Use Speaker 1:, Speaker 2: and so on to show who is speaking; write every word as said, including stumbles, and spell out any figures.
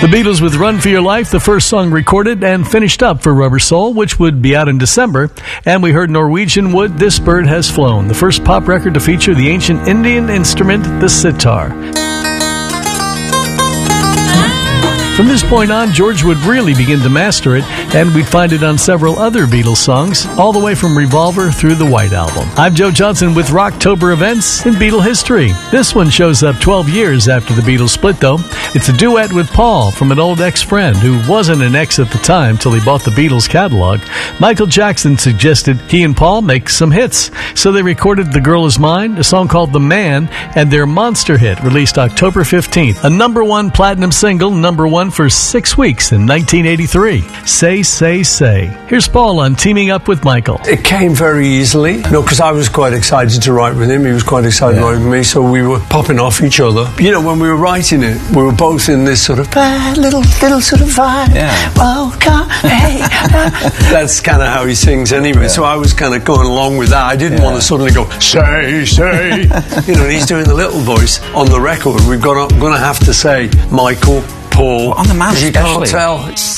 Speaker 1: The Beatles with Run for Your Life, the first song recorded and finished up for Rubber Soul, which would be out in December. And we heard Norwegian Wood, This Bird Has Flown, the first pop record to feature the ancient Indian instrument, the sitar. From this point on, George would really begin to master it, and we'd find it on several other Beatles songs, all the way from Revolver through the White Album. I'm Joe Johnson with Rocktober events in Beatle history. This one shows up twelve years after the Beatles split, though. It's a duet with Paul from an old ex-friend who wasn't an ex at the time till he bought the Beatles catalog. Michael Jackson suggested he and Paul make some hits, so they recorded The Girl Is Mine, a song called The Man, and their monster hit, released October fifteenth, a number one platinum single, number one for six weeks in nineteen eighty-three. Say, Say, Say. Here's Paul on teaming up with Michael.
Speaker 2: It came very easily. No, because I was quite excited to write with him. He was quite excited yeah. to write with me, so we were popping off each other. You know, when we were writing it, we were both in this sort of bad little, little sort of vibe.
Speaker 3: Yeah.
Speaker 2: Welcome, hey. That's kind of how he sings anyway. Yeah. So I was kind of going along with that. I didn't yeah. want to suddenly go, say, say. You know, and he's doing the little voice on the record. We've got to, going to have to say, Michael, Paul,
Speaker 3: well, on the man,
Speaker 2: you can't tell.